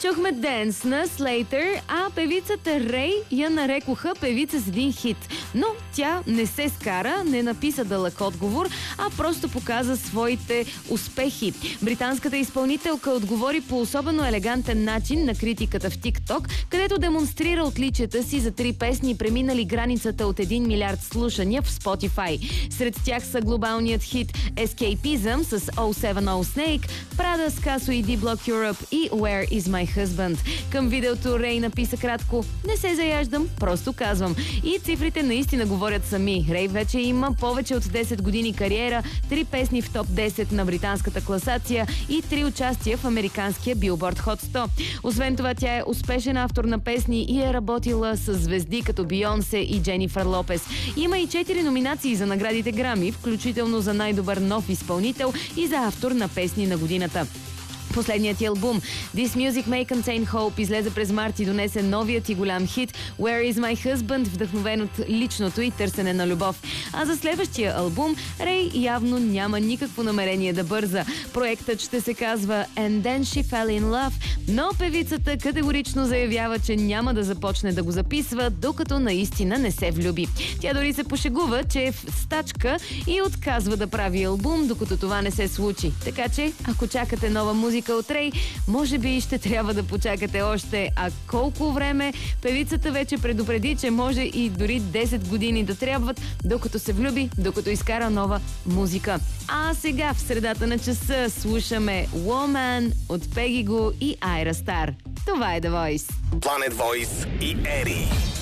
Чухме Dance на Slater, а певицата Рей я нарекоха певица с един хит. Но тя не се скара, не написа дълъг отговор, а просто показа своите успехи. Британската изпълнителка отговори по особено елегантен начин на критиката в TikTok, където демонстрира отличията си за 3 песни, преминали границата от 1 милиард слушания в Spotify. Сред тях са глобалният хит Escapism с 070 Snake, Prada, Scasso и D-Block Europe и Where is my husband. Към видеото Рей написа кратко: "Не се заяждам, просто казвам." И цифрите наистина говорят сами. Рей вече има повече от 10 години кариера, 3 песни в топ 10 на британската класация и 3 участия в американския Billboard Hot 100. Освен това, тя е успешен автор на песни и е работила с звезди като Бейонсе и Дженифър Лопес. Има и 4 номинации за наградите Грами, включително за най-добър нов изпълнител и за автор на песни на годината. Последният ти албум This Music May Contain Hope излезе през март и донесе новият и голям хит Where is my husband, вдъхновен от личното и търсене на любов. А за следващия албум Рей явно няма никакво намерение да бърза. Проектът ще се казва And Then She Fell in Love, но певицата категорично заявява, че няма да започне да го записва, докато наистина не се влюби. Тя дори се пошегува, че е в стачка и отказва да прави албум, докато това не се случи. Така че, ако чакате нова музика от Рей, може би ще трябва да почакате още. А колко време? Певицата вече предупреди, че може и дори 10 години да трябват, докато се влюби, докато изкара нова музика. А сега в средата на часа слушаме Woman от Peggy Gou и Ayra Starr. Това е The Voice. Planet Voice и Ери.